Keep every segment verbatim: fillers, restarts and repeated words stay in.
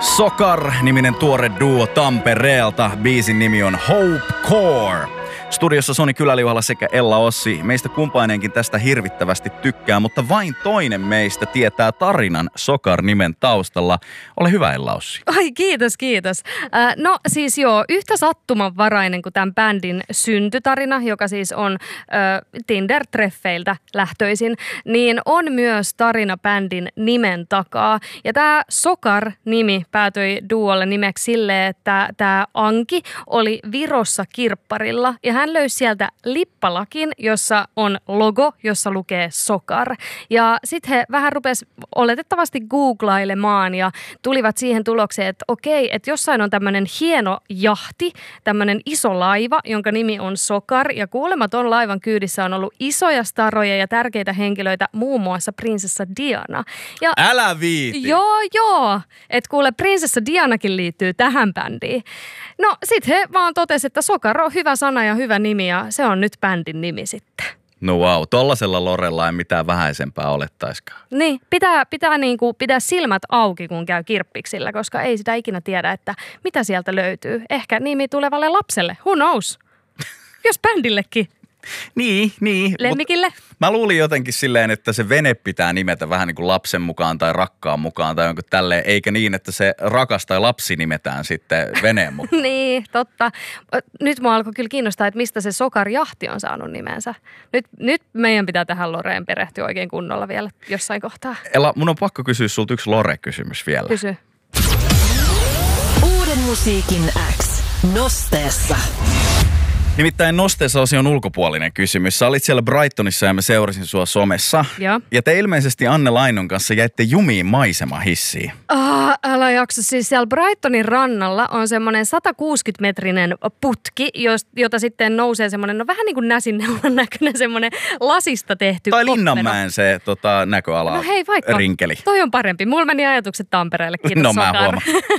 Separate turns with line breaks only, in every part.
Sokar-niminen tuore duo Tampereelta. Biisin nimi on Hope Core. Studiossa Soni Kyläliuhalla sekä Ella Ossi. Meistä kumpainenkin tästä hirvittävästi tykkää, mutta vain toinen meistä tietää tarinan Sokar-nimen taustalla. Ole hyvä, Ella Ossi.
Ai kiitos, kiitos. Äh, no siis joo, yhtä sattumanvarainen kuin tämän bändin syntytarina, joka siis on äh, Tinder-treffeiltä lähtöisin, niin on myös tarina bändin nimen takaa. Ja tämä Sokar-nimi päätyi duolle nimeksi silleen, että tämä Anki oli Virossa kirpparilla ja hän löysi sieltä lippalakin, jossa on logo, jossa lukee Sokar. Ja sitten he vähän rupes oletettavasti googlailemaan ja tulivat siihen tulokseen, että okei, että jossain on tämmöinen hieno jahti, tämmöinen iso laiva, jonka nimi on Sokar. Ja kuulemma ton laivan kyydissä on ollut isoja staroja ja tärkeitä henkilöitä, muun muassa prinsessa Diana. Ja
Älä viiti!
Joo, joo. Että kuule, prinsessa Dianakin liittyy tähän bändiin. No sit he vaan totesivat, että Sokar on hyvä sana ja hyvä nimi ja se on nyt bändin nimi sitten.
No wow, tollasella lorella ei mitään vähäisempää olettaiskaan.
Niin, pitää, pitää niinku pitää silmät auki, kun käy kirppiksillä, koska ei sitä ikinä tiedä, että mitä sieltä löytyy. Ehkä nimi tulevalle lapselle, who knows? Jos bändillekin.
Niin, niin.
Lemmikille.
Mä luulin jotenkin silleen, että se vene pitää nimetä vähän niin kuin lapsen mukaan tai rakkaan mukaan tai jonkun tälleen, eikä niin, että se rakas tai lapsi nimetään sitten veneen mukaan.
Niin, totta. Nyt mua alkoi kyllä kiinnostaa, että mistä se Sokar-jahti on saanut nimensä. Nyt, nyt meidän pitää tähän Loreen perehtyä oikein kunnolla vielä jossain kohtaa.
Ella, mun on pakko kysyä sulta yksi Lore-kysymys vielä.
Kysy.
Uuden musiikin X. Nosteessa.
Nimittäin Nosteessa-osion ulkopuolinen kysymys. Sä olit siellä Brightonissa ja mä seurasin sua somessa.
Joo.
Ja te ilmeisesti Anne Lainon kanssa jäitte jumiin maisemahissiin.
Ah, älä jaksa. Siis siellä Brightonin rannalla on semmoinen satakuusikymmentä-metrinen putki, jota sitten nousee semmoinen, no vähän niin kuin näsinneulan näköinen semmoinen lasista tehty
Tai
koppero.
Linnanmäen se tota, näköala
No hei, vaikka.
rinkeli.
Toi on parempi. Mulla meni ajatukset Tampereelle, kiitos
No mä
Sokar.
huomaan.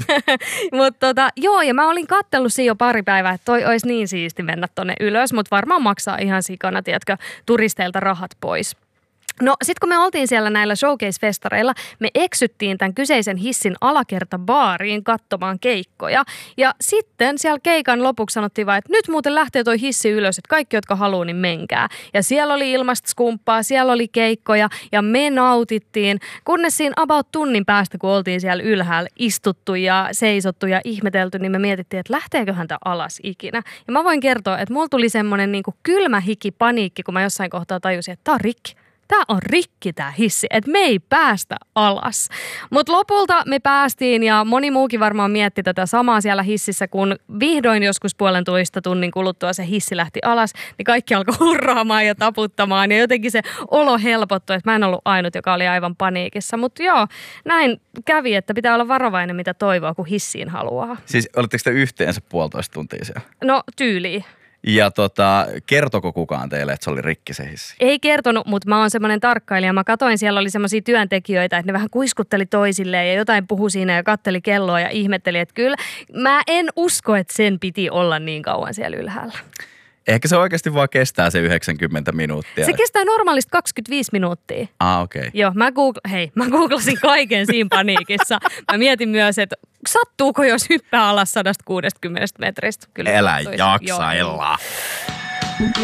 Mutta tota, joo, ja mä olin kattellut siinä jo pari päivää, että toi olisi niin siisti mennä tonne ylös, mutta varmaan maksaa ihan sikana, tiedätkö, turisteilta rahat pois. No sit kun me oltiin siellä näillä showcase-festareilla, me eksyttiin tämän kyseisen hissin alakertabaariin katsomaan keikkoja. Ja sitten siellä keikan lopuksi sanottiin vaan, että nyt muuten lähtee toi hissi ylös, että kaikki, jotka haluaa, niin menkää. Ja siellä oli ilmasta skumppaa, siellä oli keikkoja ja me nautittiin. Kunnes siinä about tunnin päästä, kun oltiin siellä ylhäällä istuttu ja seisottu ja ihmetelty, niin me mietittiin, että lähteeköhän tämä alas ikinä. Ja mä voin kertoa, että mulla tuli semmoinen niin kuin kylmä hiki, paniikki, kun mä jossain kohtaa tajusin, että tää on rikki. Tää on rikki tää hissi, että me ei päästä alas. Mutta lopulta me päästiin ja moni muukin varmaan mietti tätä samaa siellä hississä, kun vihdoin joskus puolentoista tunnin kuluttua se hissi lähti alas, niin kaikki alkoi hurraamaan ja taputtamaan ja jotenkin se olo helpottui, että mä en ollut ainut, joka oli aivan paniikissa. Mutta joo, näin kävi, että pitää olla varovainen, mitä toivoa, kun hissiin haluaa.
Siis olitteko te yhteensä puolitoista tuntia siellä?
No tyyliin.
Ja tota, kertoko kukaan teille, että se oli rikki se hissi?
Ei kertonut, mutta mä oon semmoinen tarkkailija. Mä katoin, siellä oli semmoisia työntekijöitä, että ne vähän kuiskutteli toisilleen ja jotain puhui siinä ja katteli kelloa ja ihmetteli, että kyllä mä en usko, että sen piti olla niin kauan siellä ylhäällä.
Ehkä se oikeasti vaan kestää se yhdeksänkymmentä minuuttia.
Se kestää normaalisti kaksikymmentäviisi minuuttia.
Ah, okei. Okay.
Joo, mä, googl- Hei, mä googlasin kaiken siinä paniikissa. Mä mietin myös, että sattuuko, jos hyppää alas sata kuusikymmentä metristä. Kyllä
Elä
sattuisi.
jaksa,
Joo.
Ella.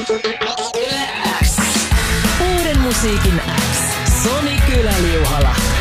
Uuden musiikin X. Soni Kyläliuhala.